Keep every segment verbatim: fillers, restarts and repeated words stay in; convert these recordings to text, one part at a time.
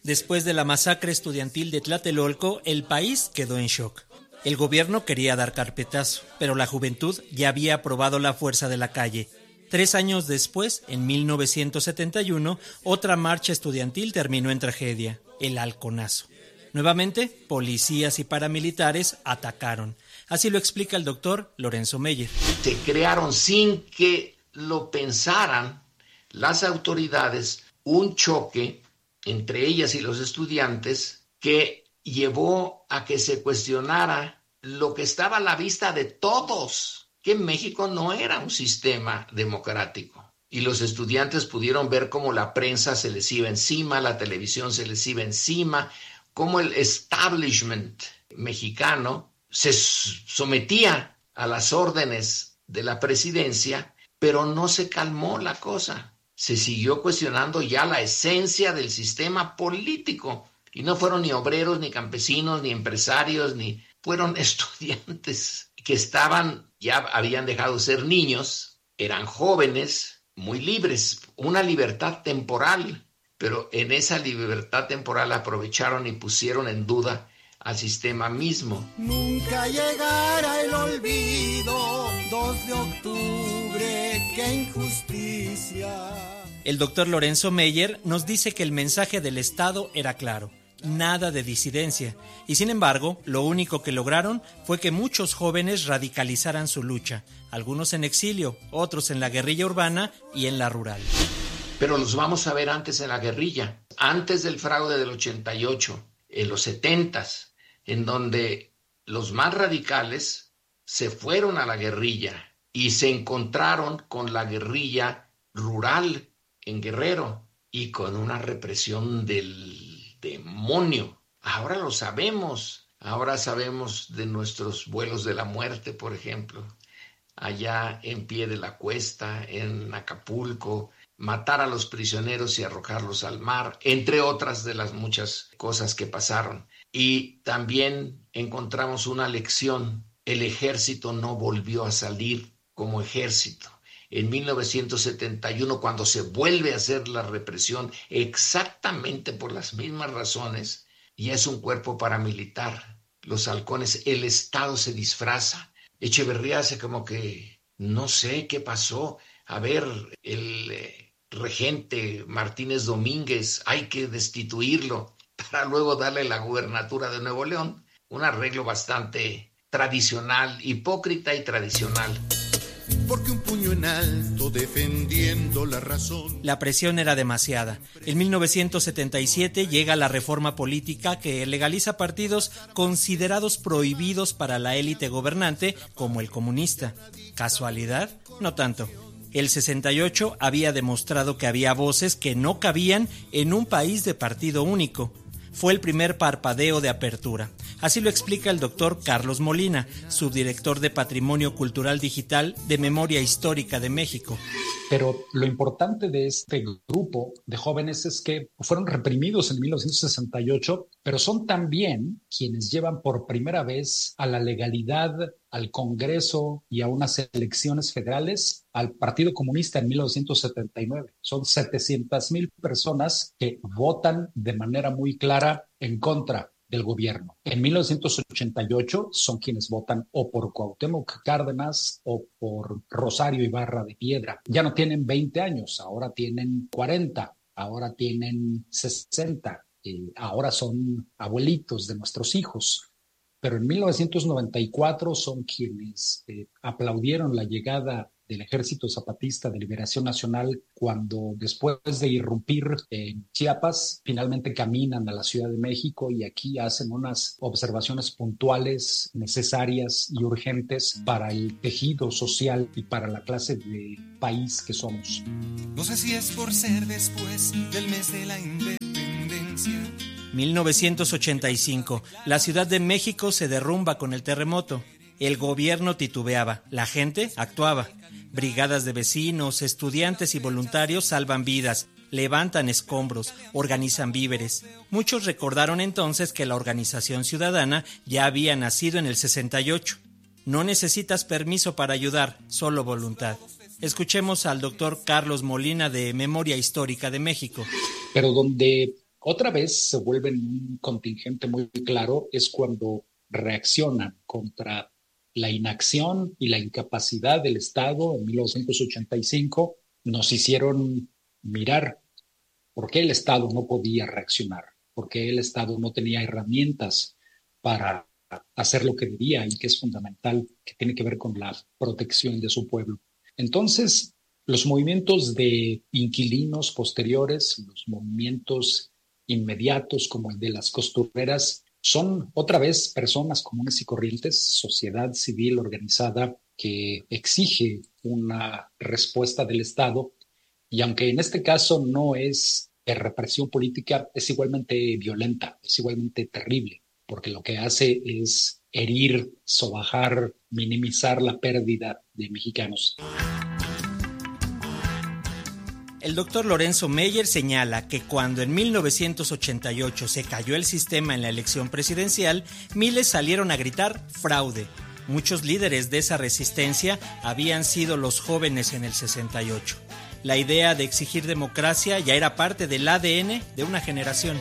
Después de la masacre estudiantil de Tlatelolco, el país quedó en shock. El gobierno quería dar carpetazo, pero la juventud ya había probado la fuerza de la calle. Tres años después, en mil novecientos setenta y uno, otra marcha estudiantil terminó en tragedia, el halconazo. Nuevamente, policías y paramilitares atacaron. Así lo explica el doctor Lorenzo Meyer. Se crearon sin que lo pensaran las autoridades un choque entre ellas y los estudiantes que llevó a que se cuestionara lo que estaba a la vista de todos, que México no era un sistema democrático. Y los estudiantes pudieron ver cómo la prensa se les iba encima, la televisión se les iba encima, cómo el establishment mexicano se sometía a las órdenes de la presidencia, pero no se calmó la cosa. Se siguió cuestionando ya la esencia del sistema político. Y no fueron ni obreros, ni campesinos, ni empresarios, ni fueron estudiantes que estaban, ya habían dejado de ser niños, eran jóvenes, muy libres, una libertad temporal. Pero en esa libertad temporal aprovecharon y pusieron en duda al sistema mismo. Nunca llegará el olvido, dos de octubre, qué injusticia. El doctor Lorenzo Meyer nos dice que el mensaje del Estado era claro, nada de disidencia, y sin embargo, lo único que lograron fue que muchos jóvenes radicalizaran su lucha, algunos en exilio, otros en la guerrilla urbana y en la rural. Pero los vamos a ver antes en la guerrilla, antes del fraude del ochenta y ocho, en los setentas, en donde los más radicales se fueron a la guerrilla y se encontraron con la guerrilla rural en Guerrero y con una represión del demonio. Ahora lo sabemos, ahora sabemos de nuestros vuelos de la muerte, por ejemplo, allá en Pie de la Cuesta, en Acapulco, matar a los prisioneros y arrojarlos al mar, entre otras de las muchas cosas que pasaron. Y también encontramos una lección: el ejército no volvió a salir como ejército. En mil novecientos setenta y uno, cuando se vuelve a hacer la represión, exactamente por las mismas razones, ya es un cuerpo paramilitar. Los halcones, el Estado se disfraza. Echeverría hace como que no sé qué pasó. A ver, el eh, regente Martínez Domínguez, hay que destituirlo para luego darle la gubernatura de Nuevo León. Un arreglo bastante tradicional, hipócrita y tradicional. Porque un puño en alto defendiendo la razón. La presión era demasiada. En mil novecientos setenta y siete llega la reforma política que legaliza partidos considerados prohibidos para la élite gobernante, como el comunista. ¿Casualidad? No tanto. El sesenta y ocho había demostrado que había voces que no cabían en un país de partido único. Fue el primer parpadeo de apertura. Así lo explica el doctor Carlos Molina, subdirector de Patrimonio Cultural Digital de Memoria Histórica de México. Pero lo importante de este grupo de jóvenes es que fueron reprimidos en mil novecientos sesenta y ocho, pero son también quienes llevan por primera vez a la legalidad, al Congreso y a unas elecciones federales al Partido Comunista en mil novecientos setenta y nueve. Son setecientas mil personas que votan de manera muy clara en contra del gobierno. En mil novecientos ochenta y ocho son quienes votan o por Cuauhtémoc Cárdenas o por Rosario Ibarra de Piedra. Ya no tienen veinte años, ahora tienen cuarenta, ahora tienen sesenta, eh, ahora son abuelitos de nuestros hijos. Pero en mil novecientos noventa y cuatro son quienes eh, aplaudieron la llegada del Ejército Zapatista de Liberación Nacional cuando, después de irrumpir en Chiapas, finalmente caminan a la Ciudad de México y aquí hacen unas observaciones puntuales, necesarias y urgentes para el tejido social y para la clase de país que somos. No sé si es por ser después del mes de la independencia. mil novecientos ochenta y cinco. La Ciudad de México se derrumba con el terremoto. El gobierno titubeaba, la gente actuaba. Brigadas de vecinos, estudiantes y voluntarios salvan vidas, levantan escombros, organizan víveres. Muchos recordaron entonces que la organización ciudadana ya había nacido en el sesenta y ocho. No necesitas permiso para ayudar, solo voluntad. Escuchemos al doctor Carlos Molina de Memoria Histórica de México. Pero donde Otra vez se vuelven un contingente muy claro es cuando reaccionan contra la inacción y la incapacidad del Estado. En mil novecientos ochenta y cinco nos hicieron mirar por qué el Estado no podía reaccionar, por qué el Estado no tenía herramientas para hacer lo que debía y que es fundamental, que tiene que ver con la protección de su pueblo. Entonces, los movimientos de inquilinos posteriores, los movimientos inmediatos como el de las costureras, son otra vez personas comunes y corrientes, sociedad civil organizada que exige una respuesta del Estado, y aunque en este caso no es de represión política, es igualmente violenta, es igualmente terrible, porque lo que hace es herir, sobajar, minimizar la pérdida de mexicanos. El doctor Lorenzo Meyer señala que cuando en mil novecientos ochenta y ocho se cayó el sistema en la elección presidencial, miles salieron a gritar fraude. Muchos líderes de esa resistencia habían sido los jóvenes en el sesenta y ocho. La idea de exigir democracia ya era parte del A D N de una generación.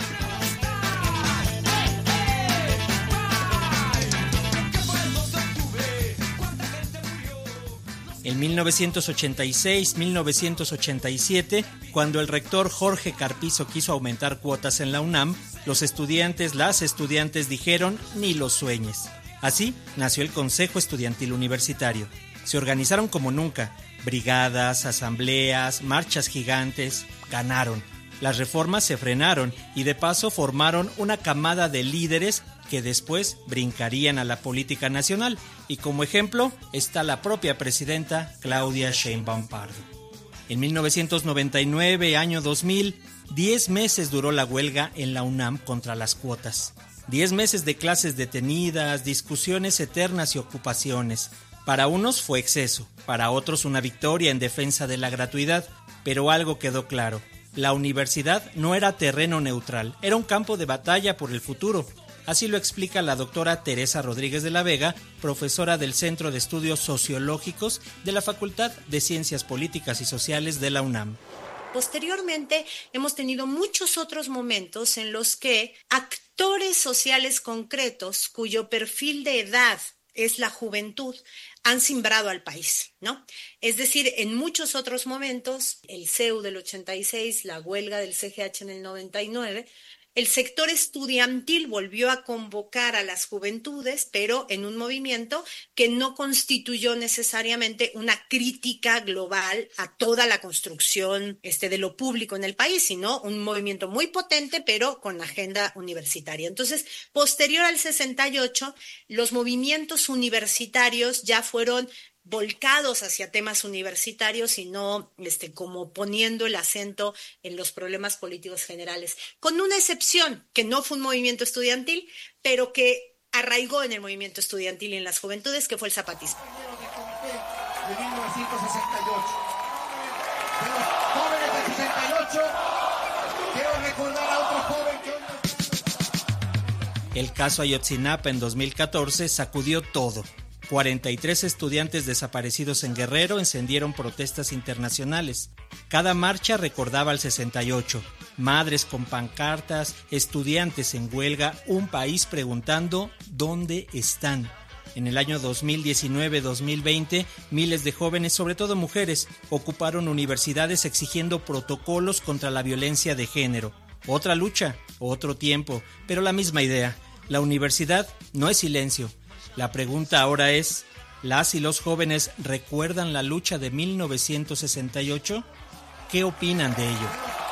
En mil novecientos ochenta y seis a mil novecientos ochenta y siete, cuando el rector Jorge Carpizo quiso aumentar cuotas en la UNAM, los estudiantes, las estudiantes dijeron, ni lo sueñes. Así nació el Consejo Estudiantil Universitario. Se organizaron como nunca, brigadas, asambleas, marchas gigantes, ganaron. Las reformas se frenaron y de paso formaron una camada de líderes que después brincarían a la política nacional, y como ejemplo está la propia presidenta Claudia Sheinbaum Pardo. En mil novecientos noventa y nueve, año dos mil, diez meses duró la huelga en la UNAM contra las cuotas. Diez meses de clases detenidas, discusiones eternas y ocupaciones. Para unos fue exceso, para otros una victoria en defensa de la gratuidad, pero algo quedó claro: la universidad no era terreno neutral, era un campo de batalla por el futuro. Así lo explica la doctora Teresa Rodríguez de la Vega, profesora del Centro de Estudios Sociológicos de la Facultad de Ciencias Políticas y Sociales de la UNAM. Posteriormente hemos tenido muchos otros momentos en los que actores sociales concretos cuyo perfil de edad es la juventud han simbrado al país, ¿no? Es decir, en muchos otros momentos, el C E U del ochenta y seis, la huelga del C G H en el noventa y nueve, el sector estudiantil volvió a convocar a las juventudes, pero en un movimiento que no constituyó necesariamente una crítica global a toda la construcción este, de lo público en el país, sino un movimiento muy potente, pero con agenda universitaria. Entonces, posterior al sesenta y ocho, los movimientos universitarios ya fueron volcados hacia temas universitarios y no este, como poniendo el acento en los problemas políticos generales, con una excepción, que no fue un movimiento estudiantil, pero que arraigó en el movimiento estudiantil y en las juventudes, que fue el zapatismo. De mil novecientos sesenta y ocho. De los jóvenes del sesenta y ocho, quiero recordar a otro joven que... El caso Ayotzinapa en dos mil catorce sacudió todo. cuarenta y tres estudiantes desaparecidos en Guerrero encendieron protestas internacionales. Cada marcha recordaba al sesenta y ocho. Madres con pancartas, estudiantes en huelga, un país preguntando ¿dónde están? En el año dos mil diecinueve a dos mil veinte, miles de jóvenes, sobre todo mujeres, ocuparon universidades exigiendo protocolos contra la violencia de género. Otra lucha, otro tiempo, pero la misma idea. La universidad no es silencio. La pregunta ahora es, ¿las y los jóvenes recuerdan la lucha de mil novecientos sesenta y ocho? ¿Qué opinan de ello?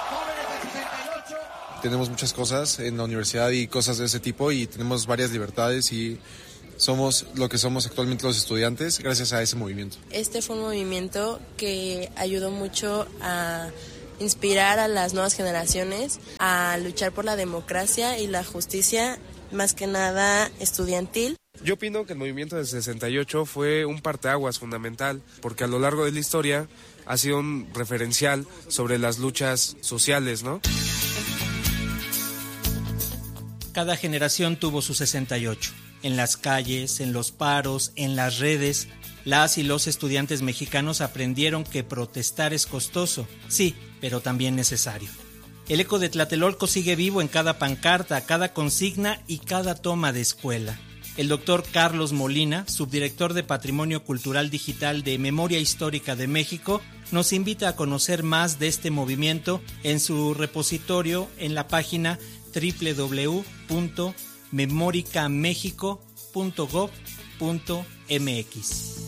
Tenemos muchas cosas en la universidad y cosas de ese tipo y tenemos varias libertades y somos lo que somos actualmente los estudiantes gracias a ese movimiento. Este fue un movimiento que ayudó mucho a inspirar a las nuevas generaciones a luchar por la democracia y la justicia, más que nada estudiantil. Yo opino que el movimiento del sesenta y ocho fue un parteaguas fundamental, porque a lo largo de la historia ha sido un referencial sobre las luchas sociales, ¿no? Cada generación tuvo su sesenta y ocho. En las calles, en los paros, en las redes, las y los estudiantes mexicanos aprendieron que protestar es costoso, sí, pero también necesario. El eco de Tlatelolco sigue vivo en cada pancarta, cada consigna y cada toma de escuela. El doctor Carlos Molina, subdirector de Patrimonio Cultural Digital de Memoria Histórica de México, nos invita a conocer más de este movimiento en su repositorio en la página doble u doble u doble u punto memoricamexico punto gob punto m x.